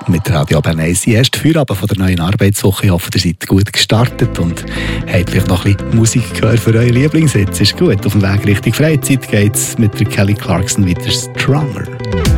mit Radio Bern 1. Die erste Feierabend von der neuen Arbeitswoche. Ich hoffe, ihr seid gut gestartet und habt vielleicht noch ein bisschen Musik gehört für euren Lieblingssitz. Ist gut. Auf dem Weg Richtung Freizeit geht es mit der Kelly Clarkson weiter Stronger.